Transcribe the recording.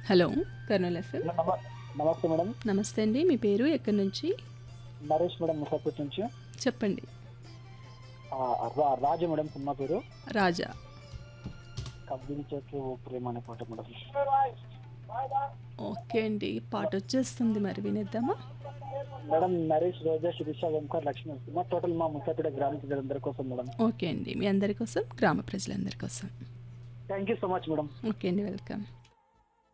Hello Kurnool FM. నమస్తే madam. నమస్తే అండి, మీ పేరు ఎక్కడి నుంచి? నరేష్ మేడం, ముసాపూర్ నుంచి. చెప్పండి. రాజు మేడం, సినిమా పేరు రాజా. కబ్బిని చెట్లు ప్రేమ అనే పాట మేడం. ఓకే అండి, పాట వచ్చేస్తుంది, మరి వినేద్దామా? మేడం నరేష్, రోజా, శిరీష, ఓంకార్, లక్ష్మీ సినిమా టోటల్ మా ముసాపేట గ్రామ ప్రజలందరి కోసం మేడం. ఓకే అండి, మీ అందరి కోసం, గ్రామ ప్రజలందరి కోసం. Thank you so much madam. Okay అండి, వెల్కమ్.